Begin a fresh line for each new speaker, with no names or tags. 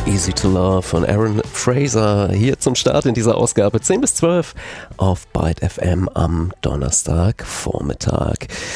Easy to Love von Aaron Fraser hier zum Start in dieser Ausgabe 10 bis 12 auf Byte FM am Donnerstagvormittag.